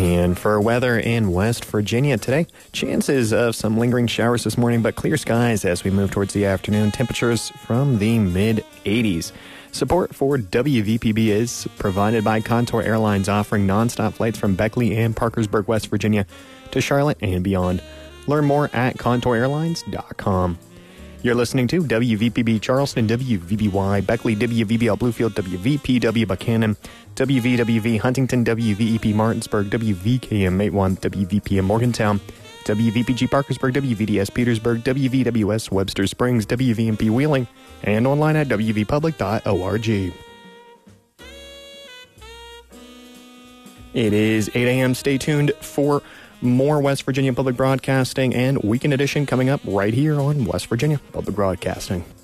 And for weather in West Virginia today, chances of some lingering showers this morning, but clear skies as we move towards the afternoon. Temperatures from the mid-80s. Support for WVPB is provided by Contour Airlines, offering nonstop flights from Beckley and Parkersburg, West Virginia to Charlotte and beyond. Learn more at contourairlines.com. You're listening to WVPB Charleston, WVBY Beckley, WVBL Bluefield, WVPW Buchanan, WVWV Huntington, WVEP Martinsburg, WVKM 81, WVPM Morgantown, WVPG Parkersburg, WVDS Petersburg, WVWS Webster Springs, WVMP Wheeling, and online at wvpublic.org. It is 8 a.m. Stay tuned for more West Virginia Public Broadcasting and Weekend Edition coming up right here on West Virginia Public Broadcasting.